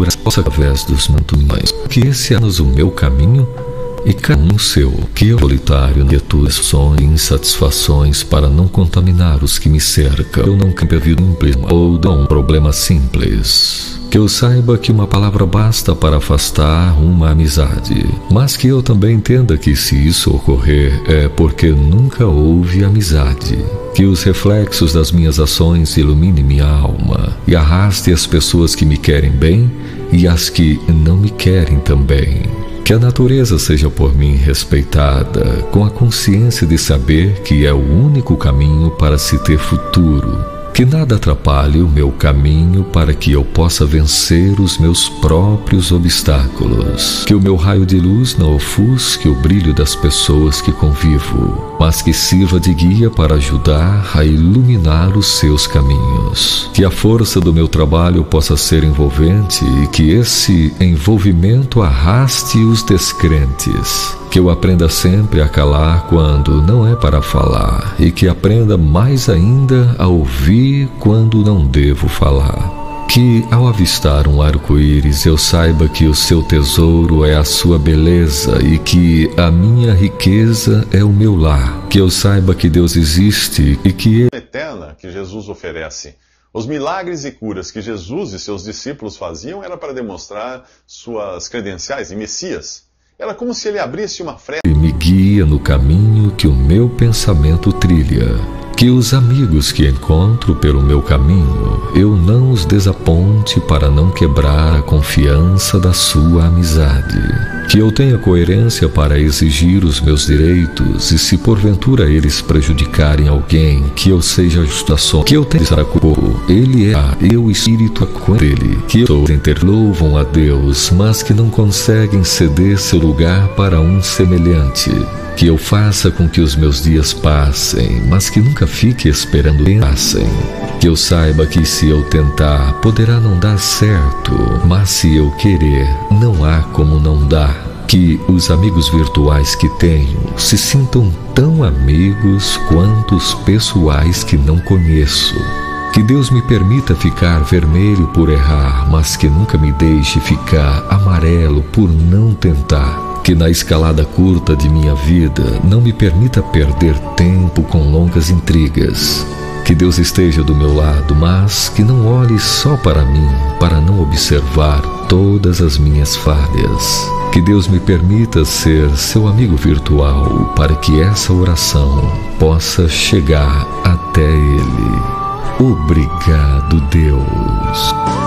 criaturas possa através dos mantumões, que esse é o meu caminho e cada um o seu, que eu solitário quietudes, sonhos e insatisfações para não contaminar os que me cercam. Eu não quero vida simples ou de um problema simples. Que eu saiba que uma palavra basta para afastar uma amizade, mas que eu também entenda que se isso ocorrer é porque nunca houve amizade. Que os reflexos das minhas ações iluminem minha alma e arraste as pessoas que me querem bem e as que não me querem também. Que a natureza seja por mim respeitada, com a consciência de saber que é o único caminho para se ter futuro. Que nada atrapalhe o meu caminho para que eu possa vencer os meus próprios obstáculos. Que o meu raio de luz não ofusque o brilho das pessoas que convivo, mas que sirva de guia para ajudar a iluminar os seus caminhos. Que a força do meu trabalho possa ser envolvente e que esse envolvimento arraste os descrentes. Que eu aprenda sempre a calar quando não é para falar e que aprenda mais ainda a ouvir quando não devo falar. Que ao avistar um arco-íris eu saiba que o seu tesouro é a sua beleza e que a minha riqueza é o meu lar. Que eu saiba que Deus existe e que Ele eterna que Jesus oferece. Os milagres e curas que Jesus e seus discípulos faziam era para demonstrar suas credenciais de Messias. Era como se ele abrisse uma fresta. me guia no caminho que o meu pensamento trilha. Que os amigos que encontro pelo meu caminho, eu não os desaponte para não quebrar a confiança da sua amizade. Que eu tenha coerência para exigir os meus direitos e se porventura eles prejudicarem alguém, que eu seja justação. Que eu tenha saracupo, ele é eu espírito com ele. Que eu sou louvam a Deus, mas que não conseguem ceder seu lugar para um semelhante. Que eu faça com que os meus dias passem, mas que nunca fique esperando que passem. Que eu saiba que se eu tentar, poderá não dar certo, mas se eu querer, não há como não dar. Que os amigos virtuais que tenho se sintam tão amigos quanto os pessoais que não conheço. Que Deus me permita ficar vermelho por errar, mas que nunca me deixe ficar amarelo por não tentar. Que na escalada curta de minha vida não me permita perder tempo com longas intrigas. Que Deus esteja do meu lado, mas que não olhe só para mim, para não observar todas as minhas falhas. Que Deus me permita ser seu amigo virtual, para que essa oração possa chegar até Ele. Obrigado, Deus.